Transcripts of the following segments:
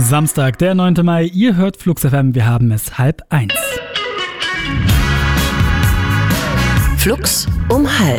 Samstag, der 9. Mai, ihr hört Flux FM, wir haben es 12:30. Flux um 12:30.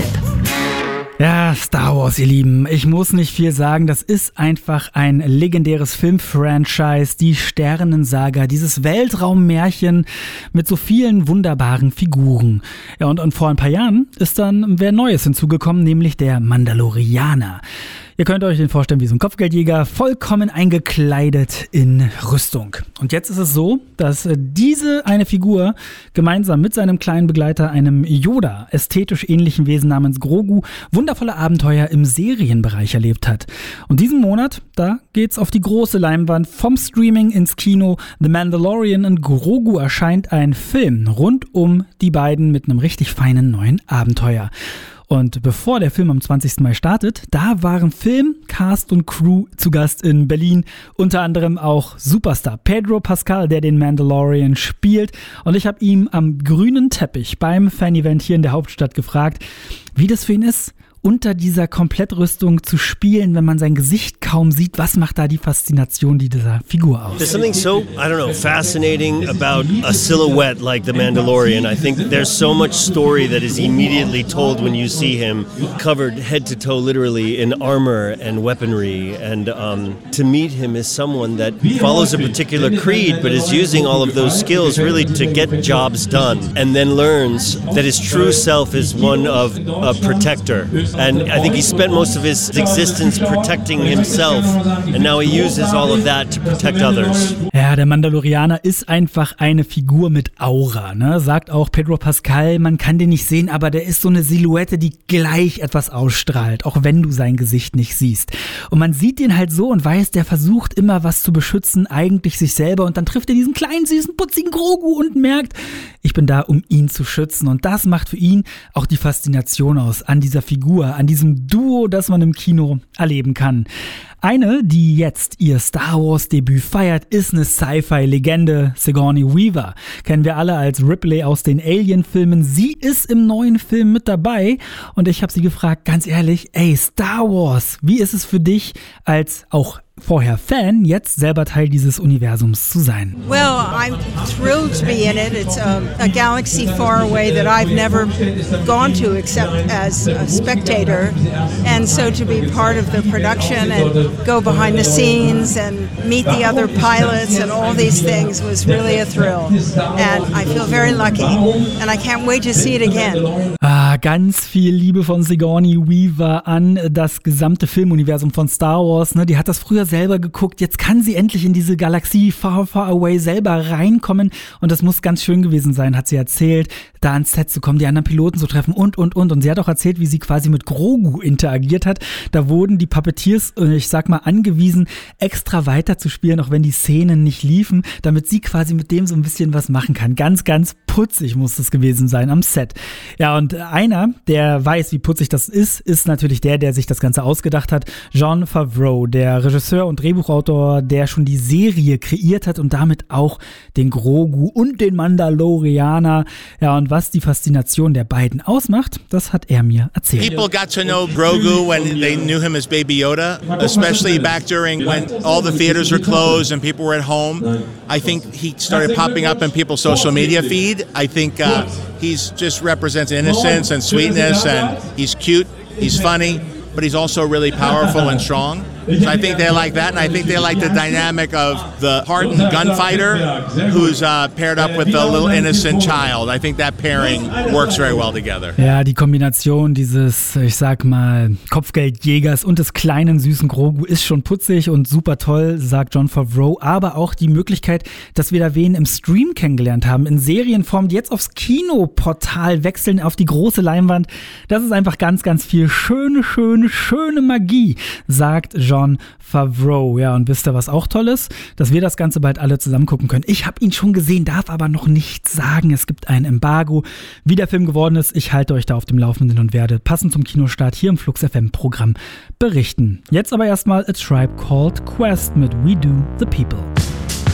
Ja, Star Wars, ihr Lieben. Ich muss nicht viel sagen, das ist einfach ein legendäres Filmfranchise, die Sternensaga, dieses Weltraummärchen mit so vielen wunderbaren Figuren. Ja, und vor ein paar Jahren ist dann wer Neues hinzugekommen, nämlich der Mandalorianer. Ihr könnt euch den vorstellen wie so ein Kopfgeldjäger, vollkommen eingekleidet in Rüstung. Und jetzt ist es so, dass diese eine Figur gemeinsam mit seinem kleinen Begleiter, einem Yoda, ästhetisch ähnlichen Wesen namens Grogu, wundervolle Abenteuer im Serienbereich erlebt hat. Und diesen Monat, da geht's auf die große Leinwand, vom Streaming ins Kino. The Mandalorian und Grogu erscheint ein Film rund um die beiden mit einem richtig feinen neuen Abenteuer. Und bevor der Film am 20. Mai startet, da waren Film, Cast und Crew zu Gast in Berlin. Unter anderem auch Superstar Pedro Pascal, der den Mandalorian spielt. Und ich habe ihn am grünen Teppich beim Fan-Event hier in der Hauptstadt gefragt, wie das für ihn ist, unter dieser Komplettrüstung zu spielen, wenn man sein Gesicht kaum sieht. Was macht da die Faszination dieser Figur aus? There's something so, I don't know, fascinating about a silhouette like the Mandalorian. I think there's so much story that is immediately told when you see him, covered head to toe literally in armor and weaponry. And to meet him as someone that follows a particular creed but is using all of those skills really to get jobs done, and then learns that his true self is one of a protector. And I think he spent most of his existence protecting himself, and now he uses all of that to protect others. Ja, der Mandalorianer ist einfach eine Figur mit Aura, ne? Sagt auch Pedro Pascal, man kann den nicht sehen, aber der ist so eine Silhouette, die gleich etwas ausstrahlt, auch wenn du sein Gesicht nicht siehst. Und man sieht ihn halt so und weiß, der versucht immer was zu beschützen, eigentlich sich selber, und dann trifft er diesen kleinen, süßen, putzigen Grogu und merkt, ich bin da, um ihn zu schützen. Und das macht für ihn auch die Faszination aus an dieser Figur, an diesem Duo, das man im Kino erleben kann. Eine, die jetzt ihr Star Wars Debüt feiert, ist eine Sci-Fi-Legende, Sigourney Weaver. Kennen wir alle als Ripley aus den Alien-Filmen. Sie ist im neuen Film mit dabei und ich habe sie gefragt, ganz ehrlich, Star Wars, wie ist es für dich als auch vorher Fan, jetzt selber Teil dieses Universums zu sein? Well, I'm thrilled to be in it. It's a galaxy far away that I've never gone to except as a spectator. And so to be part of the production and go behind the scenes and meet the other pilots and all these things was really a thrill. And I feel very lucky. And I can't wait to see it again. Ganz viel Liebe von Sigourney Weaver an das gesamte Filmuniversum von Star Wars. Ne? Die hat das früher selber geguckt. Jetzt kann sie endlich in diese Galaxie far, far away selber reinkommen. Und das muss ganz schön gewesen sein, hat sie erzählt, da ans Set zu kommen, die anderen Piloten zu treffen und. Und sie hat auch erzählt, wie sie quasi mit Grogu interagiert hat. Da wurden die Puppeteers, ich sag mal, angewiesen, extra weiterzuspielen, auch wenn die Szenen nicht liefen, damit sie quasi mit dem so ein bisschen was machen kann. Ganz, ganz putzig muss das gewesen sein am Set. Ja, und einer, der weiß, wie putzig das ist natürlich der sich das Ganze ausgedacht hat. Jon Favreau, der Regisseur und Drehbuchautor, der schon die Serie kreiert hat und damit auch den Grogu und den Mandalorianer. Ja, und was die Faszination der beiden ausmacht, das hat er mir erzählt. People got to know Grogu when they knew him as Baby Yoda, especially back during when all the theaters were closed and people were at home. I think he started popping up in people's social media feed. I think he's just represents innocence and sweetness, and he's cute, he's funny, but he's also really powerful and strong. So I think they like that, and I think they like the dynamic of the hardened gunfighter who's paired up with a little innocent child. I think that pairing works very well together. Ja, die Kombination dieses, ich sag mal, Kopfgeldjägers und des kleinen, süßen Grogu ist schon putzig und super toll, sagt Jon Favreau. Aber auch die Möglichkeit, dass wir da wen im Stream kennengelernt haben, in Serienform, die jetzt aufs Kinoportal wechseln, auf die große Leinwand. Das ist einfach ganz, ganz viel schöne Magie, sagt Jon Favreau. Ja, und wisst ihr, was auch toll ist? Dass wir das Ganze bald alle zusammen gucken können. Ich habe ihn schon gesehen, darf aber noch nichts sagen. Es gibt ein Embargo. Wie der Film geworden ist, ich halte euch da auf dem Laufenden und werde passend zum Kinostart hier im Flux FM Programm berichten. Jetzt aber erstmal A Tribe Called Quest mit We Do The People.